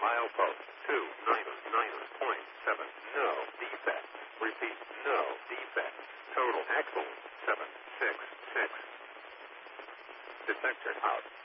Milepost 299.7. No defect. Repeat, no defect. Total excellent 766. Detector out.